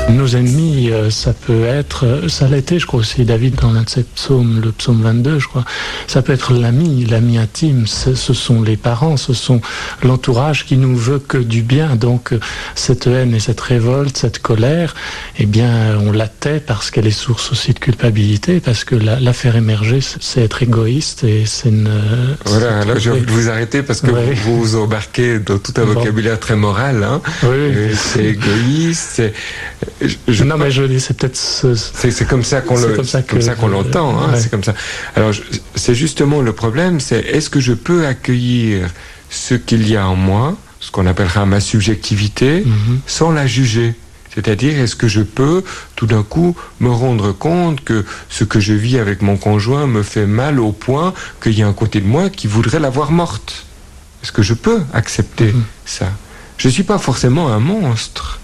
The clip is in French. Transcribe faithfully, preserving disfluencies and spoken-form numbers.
Nos ennemis, ça peut être, ça l'a été, je crois aussi, David, dans l'un de ses psaumes, le psaume vingt-deux, je crois, ça peut être l'ami, l'ami intime, ce sont les parents, ce sont l'entourage qui nous veut que du bien. Donc, cette haine et cette révolte, cette colère, eh bien, on la tait parce qu'elle est source aussi de culpabilité, parce que la, la faire émerger, c'est être égoïste et c'est une... Voilà, là, j'ai envie de vous arrêter parce que ouais. vous vous embarquez dans tout un bon. vocabulaire très moral, hein. Oui. C'est égoïste, c'est... Je, non, mais je veux dire, c'est peut-être... Ce... C'est, c'est comme ça qu'on, le, comme ça que, comme ça qu'on l'entend, hein, ouais. C'est comme ça. Alors, je, c'est justement le problème, c'est est-ce que je peux accueillir ce qu'il y a en moi, ce qu'on appellera ma subjectivité, mm-hmm. sans la juger? C'est-à-dire, est-ce que je peux, tout d'un coup, me rendre compte que ce que je vis avec mon conjoint me fait mal au point qu'il y a un côté de moi qui voudrait la voir morte? Est-ce que je peux accepter mm-hmm. ça? Je ne suis pas forcément un monstre.